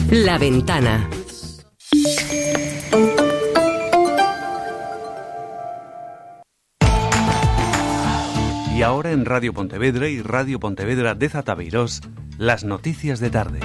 La Ventana. Y ahora en Radio Pontevedra y Radio Pontevedra de Zatabeirós, las noticias de tarde.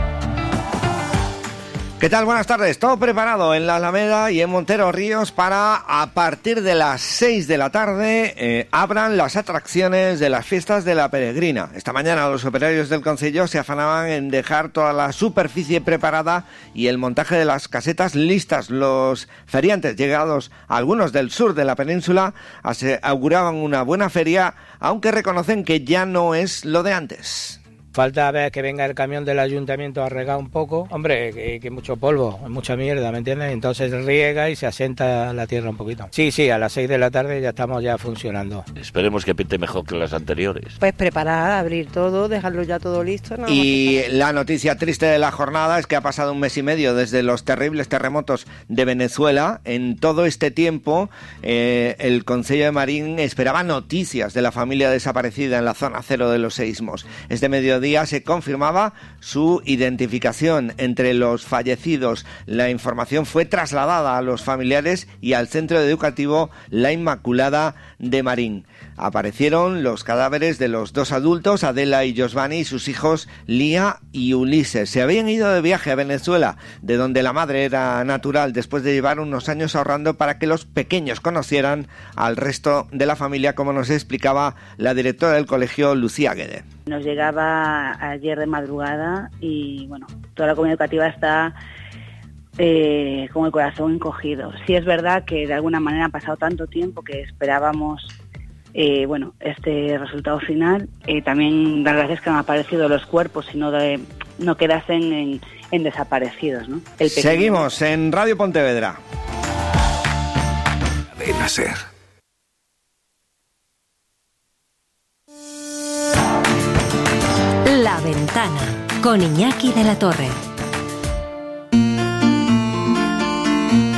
¿Qué tal? Buenas tardes. Todo preparado en la Alameda y en Montero Ríos para, a partir de las 6 de la tarde, abran las atracciones de las fiestas de la Peregrina. Esta mañana los operarios del concello se afanaban en dejar toda la superficie preparada y el montaje de las casetas listas. Los feriantes, llegados algunos del sur de la península, auguraban una buena feria, aunque reconocen que ya no es lo de antes. Falta ver que venga el camión del ayuntamiento a regar un poco. Hombre, que mucho polvo, mucha mierda, ¿me entiendes? Entonces riega y se asienta la tierra un poquito. Sí, a las 6 de la tarde ya estamos ya funcionando. Esperemos que pinte mejor que las anteriores. Pues preparar, abrir todo, dejarlo ya todo listo. ¿No? Y la noticia triste de la jornada es que ha pasado un mes y medio desde los terribles terremotos de Venezuela. En todo este tiempo, el Concello de Marín esperaba noticias de la familia desaparecida en la zona cero de los seísmos. Este mediodía se confirmaba su identificación entre los fallecidos. La información fue trasladada a los familiares y al Centro Educativo La Inmaculada de Marín. Aparecieron los cadáveres de los dos adultos, Adela y Josvani, y sus hijos Lía y Ulises. Se habían ido de viaje a Venezuela, de donde la madre era natural, después de llevar unos años ahorrando para que los pequeños conocieran al resto de la familia, como nos explicaba la directora del colegio, Lucía Guede. Nos llegaba ayer de madrugada y bueno, toda la comunidad educativa está con el corazón encogido. Sí es verdad que de alguna manera ha pasado tanto tiempo que esperábamos este resultado final. También dar gracias que han aparecido los cuerpos y no quedasen en desaparecidos, ¿no? Seguimos en Radio Pontevedra. Cadena Ser. La Ventana, con Iñaki de la Torre.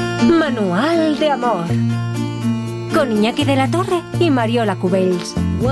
Manual de amor, con Iñaki de la Torre y Mariola Cubells.